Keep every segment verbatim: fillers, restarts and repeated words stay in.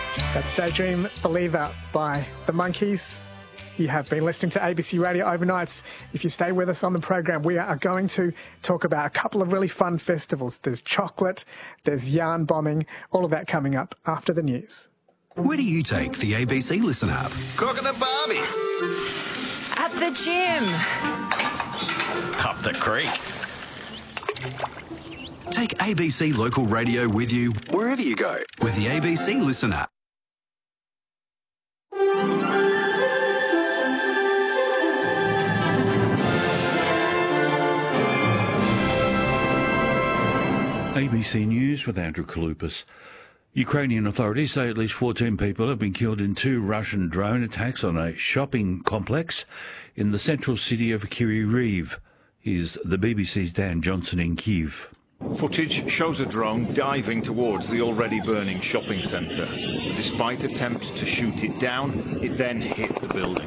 That's Daydream Believer by The Monkees. You have been listening to A B C Radio Overnights. If you stay with us on the program, we are going to talk about a couple of really fun festivals. There's chocolate, there's yarn bombing, all of that coming up after the news. Where do you take the A B C Listen app? Cooking a barbie. At the gym. Up the creek. Take A B C Local Radio with you wherever you go with the A B C Listen app. A B C News with Andrew Kaloupas. Ukrainian authorities say at least fourteen people have been killed in two Russian drone attacks on a shopping complex in the central city of Kryvyi. Here's the B B C's Dan Johnson in Kyiv. Footage shows a drone diving towards the already burning shopping centre. Despite attempts to shoot it down, it then hit the building.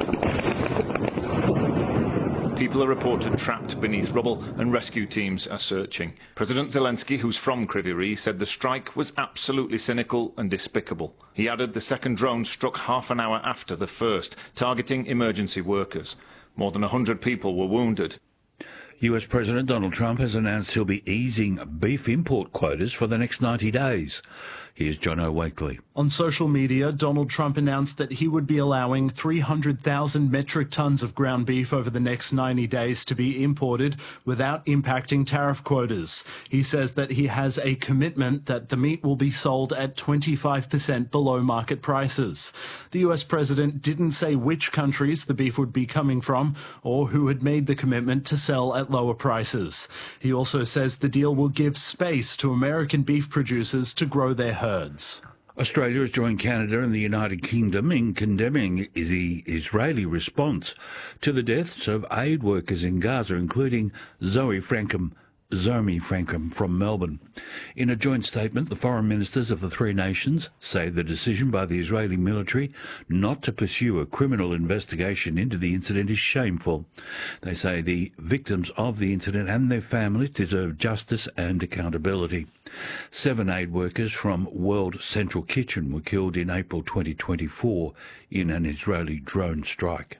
People are reported trapped beneath rubble and rescue teams are searching. President Zelensky, who's from Kryvyi Rih, said the strike was absolutely cynical and despicable. He added the second drone struck half an hour after the first, targeting emergency workers. More than one hundred people were wounded. U S President Donald Trump has announced he'll be easing beef import quotas for the next ninety days. Here's John O'Wakely. On social media, Donald Trump announced that he would be allowing three hundred thousand metric tons of ground beef over the next ninety days to be imported without impacting tariff quotas. He says that he has a commitment that the meat will be sold at twenty-five percent below market prices. The U S president didn't say which countries the beef would be coming from or who had made the commitment to sell at lower prices. He also says the deal will give space to American beef producers to grow their herds. Australia has joined Canada and the United Kingdom in condemning the Israeli response to the deaths of aid workers in Gaza, including Zoe Frankham, Zomi Frankham from Melbourne. In a joint statement, the foreign ministers of the three nations say the decision by the Israeli military not to pursue a criminal investigation into the incident is shameful. They say the victims of the incident and their families deserve justice and accountability. Seven aid workers from World Central Kitchen were killed in April twenty twenty-four in an Israeli drone strike.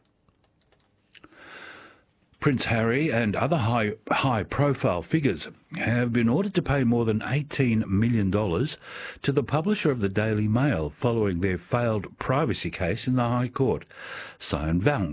Prince Harry and other high, high-profile figures have been ordered to pay more than eighteen million dollars to the publisher of the Daily Mail following their failed privacy case in the High Court. Sion Vaughn